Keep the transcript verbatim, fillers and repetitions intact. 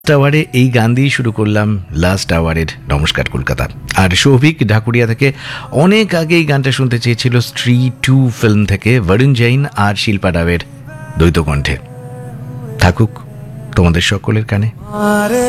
আওয়ারে এই গান দিয়ে শুরু করলাম লাস্ট আওয়ারের নমস্কার কলকাতা। আর সৌভিক ঢাকুরিয়া থেকে অনেক আগে এই গানটা শুনতে চেয়েছিল স্ত্রী টু ফিল্ম থেকে, বরুণ জৈন আর শিল্পা রাওয়ের দ্বৈত কণ্ঠে। থাকুক তোমাদের সকলের কানে।